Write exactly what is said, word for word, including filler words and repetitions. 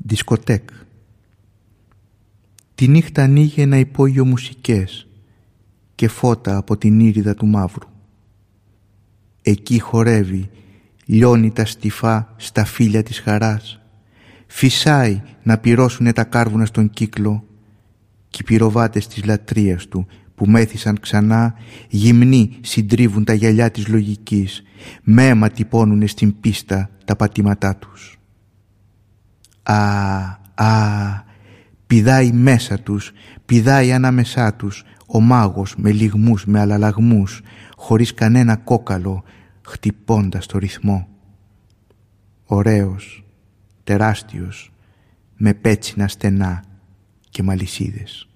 Δισκοτέκ. Τη νύχτα ανοίγει ένα υπόγειο μουσικές και φώτα από την ήριδα του μαύρου. Εκεί χορεύει, λιώνει τα στιφά στα φύλλα της χαράς. Φυσάει να πυρώσουνε τα κάρβουνα στον κύκλο κι οι πυροβάτες της λατρείας του που μέθησαν ξανά γυμνοί συντρίβουν τα γυαλιά της λογικής, με αίμα τυπώνουνε στην πίστα τα πατήματά τους. Α, α, πηδάει μέσα τους, πηδάει ανάμεσά τους ο μάγος με λυγμούς, με αλλαλαγμούς, χωρίς κανένα κόκαλο, χτυπώντας το ρυθμό. Ωραίος, τεράστιος, με πέτσινα στενά και μαλισίδες.